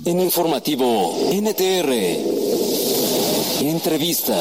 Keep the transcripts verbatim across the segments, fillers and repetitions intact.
En Informativo N T R, entrevista.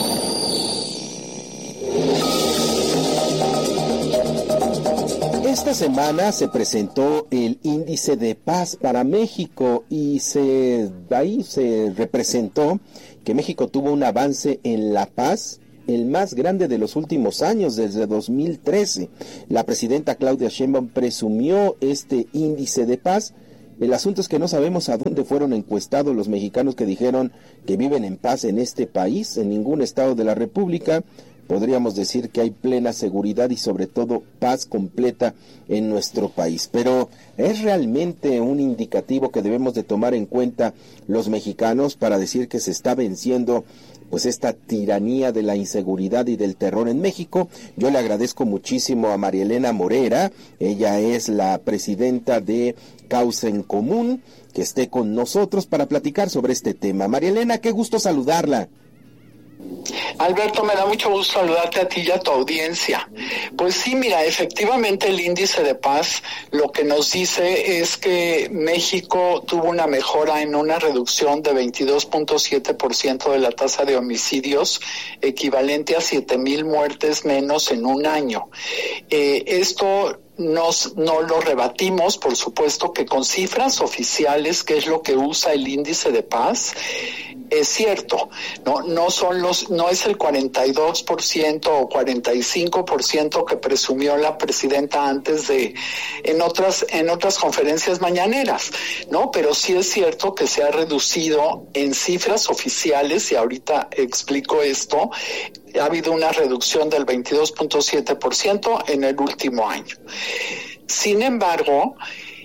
Esta semana se presentó el Índice de Paz para México y se, ahí se representó que México tuvo un avance en la paz, el más grande de los últimos años, desde dos mil trece. La presidenta Claudia Sheinbaum presumió este índice de paz. El asunto es que no sabemos a dónde fueron encuestados los mexicanos que dijeron que viven en paz en este país. En ningún estado de la República podríamos decir que hay plena seguridad y sobre todo paz completa en nuestro país. Pero ¿es realmente un indicativo que debemos de tomar en cuenta los mexicanos para decir que se está venciendo pues esta tiranía de la inseguridad y del terror en México? Yo le agradezco muchísimo a María Elena Morera, ella es la presidenta de Causa en Común, que esté con nosotros para platicar sobre este tema. María Elena, qué gusto saludarla. Alberto, me da mucho gusto saludarte a ti y a tu audiencia. Pues sí, mira, efectivamente el índice de paz lo que nos dice es que México tuvo una mejora en una reducción de veintidós punto siete por ciento de la tasa de homicidios, equivalente a siete mil muertes menos en un año. Eh, esto Nos, no lo rebatimos, por supuesto, que con cifras oficiales, que es lo que usa el índice de paz, es cierto, no, no son los, no es el cuarenta y dos por ciento o cuarenta y cinco por ciento que presumió la presidenta antes de, en otras, en otras conferencias mañaneras, ¿no? Pero sí es cierto que se ha reducido en cifras oficiales, y ahorita explico esto. Ha habido una reducción del veintidós punto siete por ciento en el último año. Sin embargo,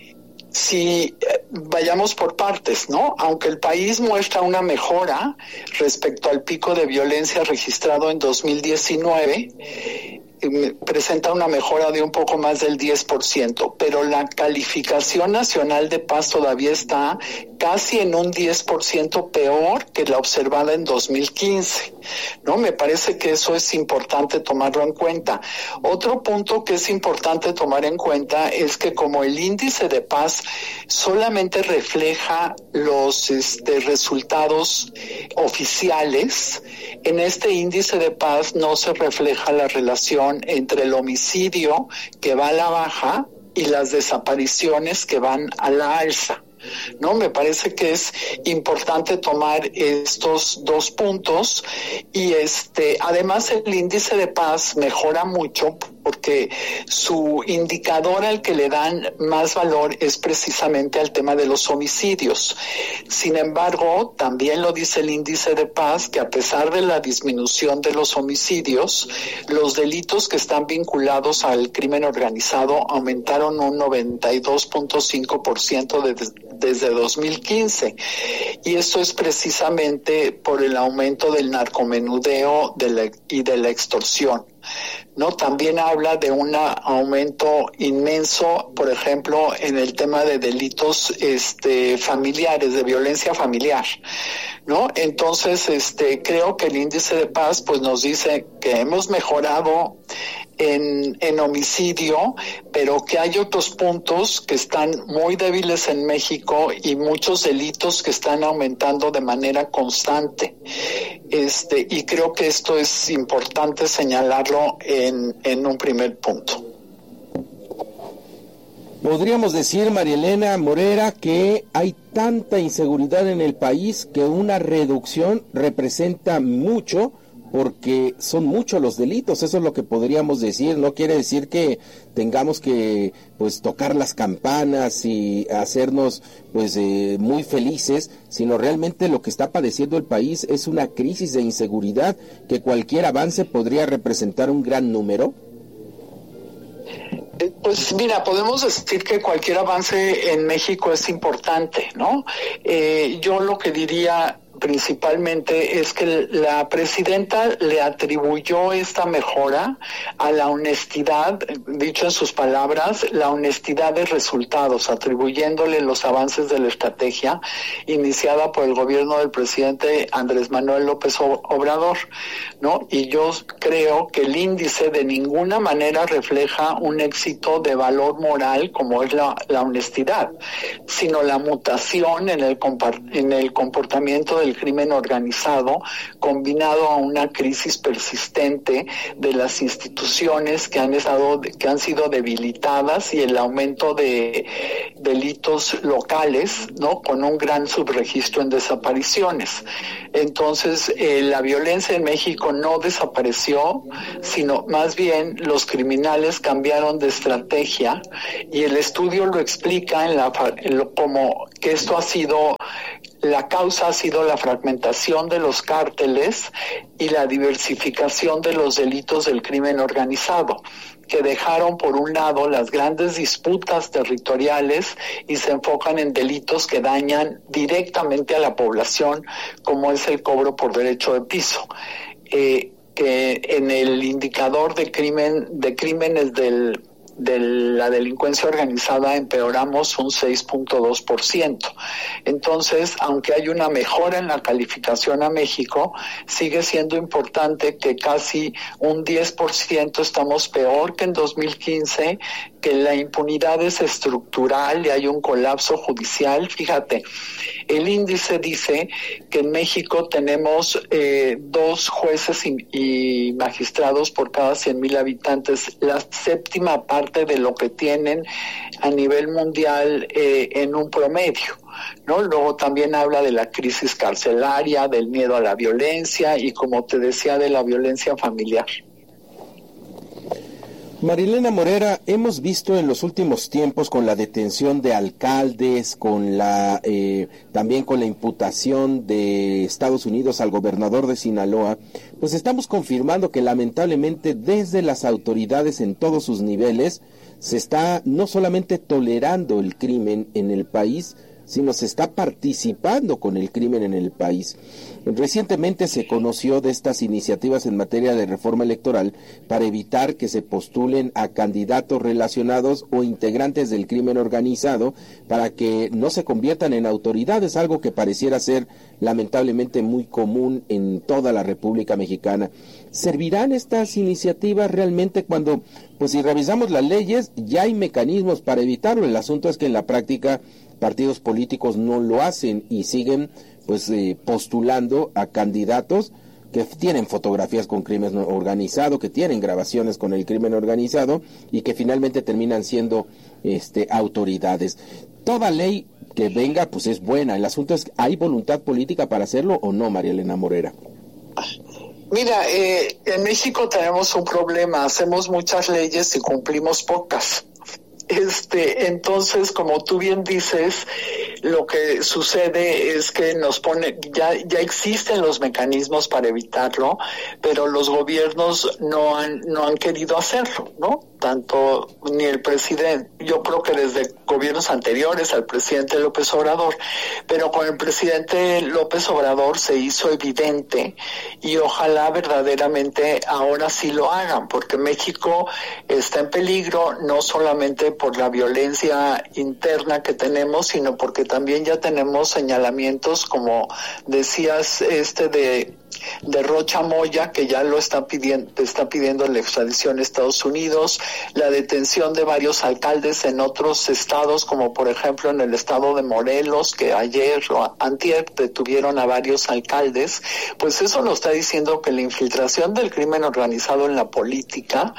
si eh, vayamos por partes, ¿no? Aunque el país muestra una mejora respecto al pico de violencia registrado en dos mil diecinueve, eh, presenta una mejora de un poco más del diez por ciento, pero la calificación nacional de paz todavía está casi en un diez por ciento peor que la observada en dos mil quince, ¿no? Me parece que eso es importante tomarlo en cuenta. Otro punto que es importante tomar en cuenta es que como el índice de paz solamente refleja los este, resultados oficiales, en este índice de paz no se refleja la relación entre el homicidio, que va a la baja, y las desapariciones, que van a la alza. No, me parece que es importante tomar estos dos puntos, y este, además el índice de paz mejora mucho porque su indicador al que le dan más valor es precisamente al tema de los homicidios. Sin embargo, también lo dice el índice de paz, que a pesar de la disminución de los homicidios, los delitos que están vinculados al crimen organizado aumentaron un noventa y dos punto cinco por ciento de, desde dos mil quince, y esto es precisamente por el aumento del narcomenudeo de la, y de la extorsión, ¿no? También habla de un aumento inmenso, por ejemplo, en el tema de delitos este, familiares, de violencia familiar, ¿no? Entonces, este, creo que el índice de paz pues nos dice que hemos mejorado En, en homicidio, pero que hay otros puntos que están muy débiles en México y muchos delitos que están aumentando de manera constante. Este, y creo que esto es importante señalarlo en, en un primer punto. Podríamos decir, María Elena Morera, que hay tanta inseguridad en el país que una reducción representa mucho, porque son muchos los delitos. Eso es lo que podríamos decir. No quiere decir que tengamos que pues tocar las campanas y hacernos pues eh, muy felices, sino realmente lo que está padeciendo el país es una crisis de inseguridad que cualquier avance podría representar un gran número. Pues mira, podemos decir que cualquier avance en México es importante, ¿no? Eh, yo lo que diría principalmente es que la presidenta le atribuyó esta mejora a la honestidad, dicho en sus palabras, la honestidad de resultados, atribuyéndole los avances de la estrategia iniciada por el gobierno del presidente Andrés Manuel López Obrador, ¿no? Y yo creo que el índice de ninguna manera refleja un éxito de valor moral como es la, la honestidad, sino la mutación en el, en el comportamiento del crimen organizado, combinado a una crisis persistente de las instituciones que han estado, que han sido debilitadas, y el aumento de delitos locales, ¿no? Con un gran subregistro en desapariciones. Entonces, eh, la violencia en México no desapareció, sino más bien los criminales cambiaron de estrategia, y el estudio lo explica en la, en lo, como que esto ha sido, la causa ha sido la fragmentación de los cárteles y la diversificación de los delitos del crimen organizado, que dejaron por un lado las grandes disputas territoriales y se enfocan en delitos que dañan directamente a la población, como es el cobro por derecho de piso. Eh, que en el indicador de crimen de crímenes del de la delincuencia organizada empeoramos un seis punto dos por ciento. Entonces, aunque hay una mejora en la calificación a México, sigue siendo importante que casi un diez por ciento estamos peor que en dos mil quince, que la impunidad es estructural y hay un colapso judicial. Fíjate, el índice dice que en México tenemos eh, dos jueces y, y magistrados por cada cien mil habitantes, la séptima parte de lo que tienen a nivel mundial eh, en un promedio, ¿no? Luego también habla de la crisis carcelaria, del miedo a la violencia y, como te decía, de la violencia familiar. Marilena Morera, hemos visto en los últimos tiempos con la detención de alcaldes, con la eh, también con la imputación de Estados Unidos al gobernador de Sinaloa, pues estamos confirmando que lamentablemente desde las autoridades en todos sus niveles se está no solamente tolerando el crimen en el país, sino se está participando con el crimen en el país. Recientemente se conoció de estas iniciativas en materia de reforma electoral para evitar que se postulen a candidatos relacionados o integrantes del crimen organizado para que no se conviertan en autoridades, algo que pareciera ser lamentablemente muy común en toda la República Mexicana. ¿Servirán estas iniciativas realmente cuando, pues si revisamos las leyes, ya hay mecanismos para evitarlo? El asunto es que en la práctica partidos políticos no lo hacen y siguen pues eh, postulando a candidatos que tienen fotografías con crimen organizado, que tienen grabaciones con el crimen organizado y que finalmente terminan siendo este autoridades. Toda ley que venga pues es buena. El asunto es, ¿hay voluntad política para hacerlo o no, María Elena Morera? Mira, eh, en México tenemos un problema, hacemos muchas leyes y cumplimos pocas. Este, entonces, como tú bien dices, lo que sucede es que nos pone, ya, ya existen los mecanismos para evitarlo, pero los gobiernos no han, no han querido hacerlo, ¿no? Tanto ni el presidente, yo creo que desde gobiernos anteriores al presidente López Obrador, pero con el presidente López Obrador se hizo evidente y ojalá verdaderamente ahora sí lo hagan, porque México está en peligro no solamente por la violencia interna que tenemos, sino porque también ya tenemos señalamientos, como decías, este de de Rocha Moya, que ya lo está pidiendo, está pidiendo la extradición a Estados Unidos, la detención de varios alcaldes en otros estados, como por ejemplo en el estado de Morelos, que ayer o antier detuvieron a varios alcaldes. Pues eso nos está diciendo que la infiltración del crimen organizado en la política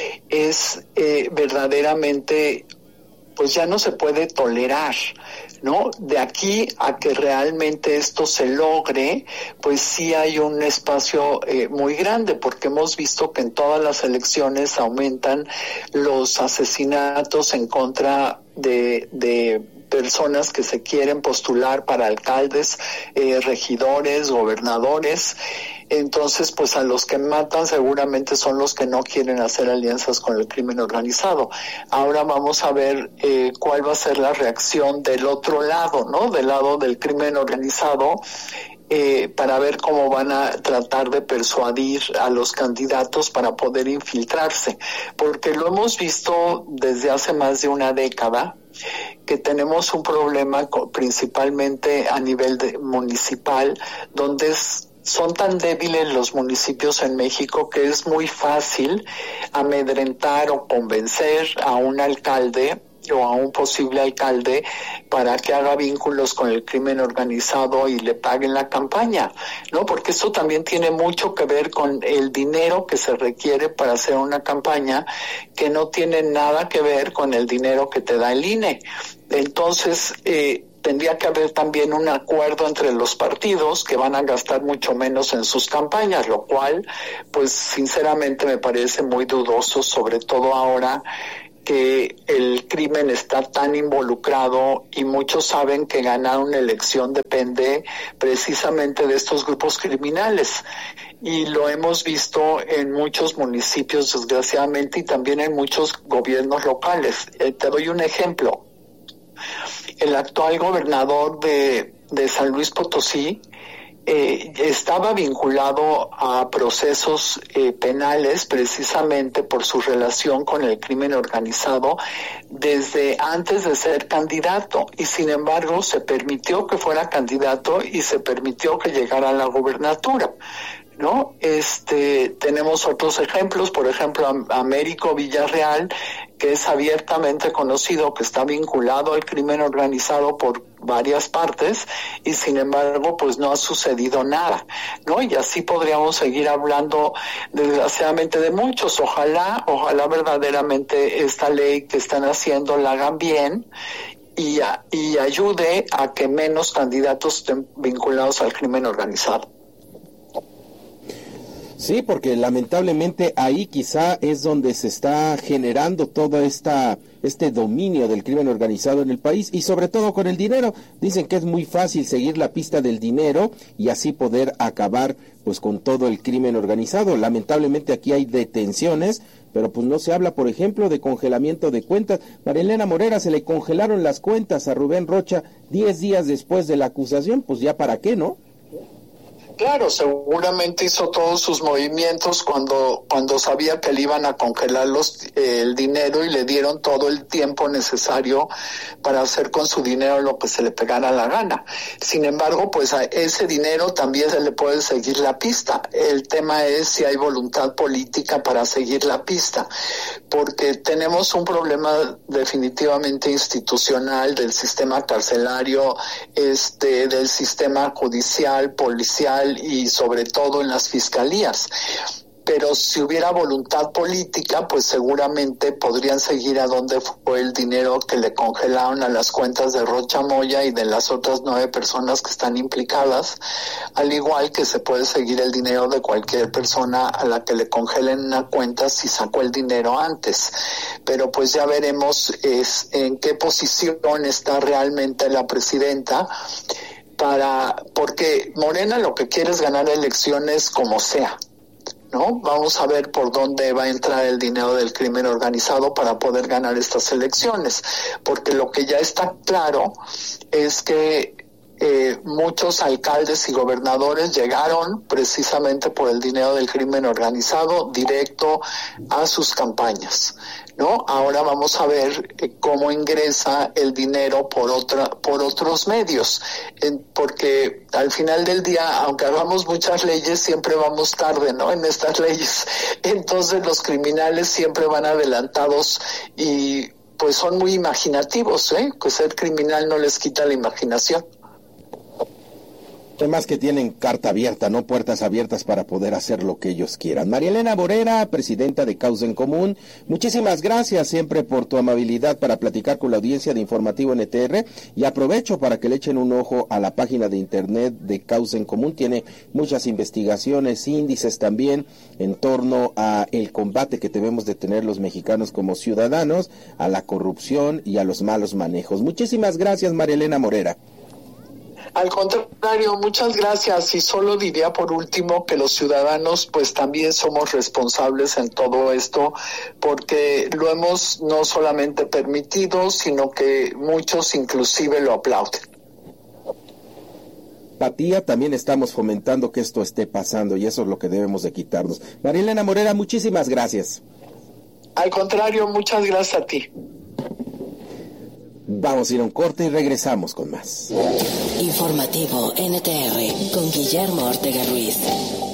es eh, verdaderamente, pues ya no se puede tolerar, ¿no? De aquí a que realmente esto se logre, pues sí hay un espacio eh, muy grande, porque hemos visto que en todas las elecciones aumentan los asesinatos en contra de, de personas que se quieren postular para alcaldes, eh, regidores, gobernadores. Entonces, pues a los que matan seguramente son los que no quieren hacer alianzas con el crimen organizado. Ahora vamos a ver eh, cuál va a ser la reacción del otro lado, ¿no? Del lado del crimen organizado, eh, para ver cómo van a tratar de persuadir a los candidatos para poder infiltrarse, porque lo hemos visto desde hace más de una década, que tenemos un problema principalmente a nivel de municipal, donde es, son tan débiles los municipios en México que es muy fácil amedrentar o convencer a un alcalde o a un posible alcalde para que haga vínculos con el crimen organizado y le paguen la campaña, ¿no? Porque esto también tiene mucho que ver con el dinero que se requiere para hacer una campaña, que no tiene nada que ver con el dinero que te da el I N E. Entonces, eh, tendría que haber también un acuerdo entre los partidos que van a gastar mucho menos en sus campañas, lo cual, pues sinceramente me parece muy dudoso, sobre todo ahora que el crimen está tan involucrado y muchos saben que ganar una elección depende precisamente de estos grupos criminales. Y lo hemos visto en muchos municipios, desgraciadamente, y también en muchos gobiernos locales. Eh, te doy un ejemplo. El actual gobernador de, de San Luis Potosí eh, estaba vinculado a procesos eh, penales precisamente por su relación con el crimen organizado desde antes de ser candidato, y sin embargo se permitió que fuera candidato y se permitió que llegara a la gobernatura, ¿no? Este, tenemos otros ejemplos, por ejemplo, Américo Villarreal, que es abiertamente conocido que está vinculado al crimen organizado por varias partes, y sin embargo pues no ha sucedido nada, ¿no? Y así podríamos seguir hablando desgraciadamente de muchos. Ojalá, ojalá verdaderamente esta ley que están haciendo la hagan bien y, a, y ayude a que menos candidatos estén vinculados al crimen organizado. Sí, porque lamentablemente ahí quizá es donde se está generando todo esta, este dominio del crimen organizado en el país, y sobre todo con el dinero. Dicen que es muy fácil seguir la pista del dinero y así poder acabar pues con todo el crimen organizado. Lamentablemente aquí hay detenciones, pero pues no se habla, por ejemplo, de congelamiento de cuentas. Marilena Morera, se le congelaron las cuentas a Rubén Rocha diez días después de la acusación, pues ya para qué, ¿no? Claro, seguramente hizo todos sus movimientos cuando cuando sabía que le iban a congelar los, eh, el dinero, y le dieron todo el tiempo necesario para hacer con su dinero lo que se le pegara la gana. Sin embargo, pues a ese dinero también se le puede seguir la pista. El tema es si hay voluntad política para seguir la pista, porque tenemos un problema definitivamente institucional del sistema carcelario, este, del sistema judicial, policial, y sobre todo en las fiscalías. Pero si hubiera voluntad política, pues seguramente podrían seguir a dónde fue el dinero que le congelaron a las cuentas de Rocha Moya y de las otras nueve personas que están implicadas, al igual que se puede seguir el dinero de cualquier persona a la que le congelen una cuenta si sacó el dinero antes. Pero pues ya veremos es, en qué posición está realmente la presidenta, para porque Morena lo que quiere es ganar elecciones como sea, ¿no? Vamos a ver por dónde va a entrar el dinero del crimen organizado para poder ganar estas elecciones, porque lo que ya está claro es que eh, muchos alcaldes y gobernadores llegaron precisamente por el dinero del crimen organizado directo a sus campañas, ¿no? Ahora vamos a ver eh, cómo ingresa el dinero por otra, por otros medios, en, porque al final del día, aunque hagamos muchas leyes, siempre vamos tarde, ¿no? En estas leyes, entonces los criminales siempre van adelantados y pues son muy imaginativos, ¿eh? Que ser criminal no les quita la imaginación. Además que tienen carta abierta, no puertas abiertas para poder hacer lo que ellos quieran. Marilena Morera, presidenta de Causa en Común, muchísimas gracias siempre por tu amabilidad para platicar con la audiencia de Informativo N T R, y aprovecho para que le echen un ojo a la página de internet de Causa en Común. Tiene muchas investigaciones, índices también en torno a el combate que debemos de tener los mexicanos como ciudadanos, a la corrupción y a los malos manejos. Muchísimas gracias, Marilena Morera. Al contrario, muchas gracias, y solo diría por último que los ciudadanos pues también somos responsables en todo esto, porque lo hemos no solamente permitido, sino que muchos inclusive lo aplauden. apatía también estamos fomentando que esto esté pasando, y eso es lo que debemos de quitarnos. Marilena Morera, muchísimas gracias. Al contrario, muchas gracias a ti. Vamos a ir a un corte y regresamos con más. Informativo N T R con Guillermo Ortega Ruiz.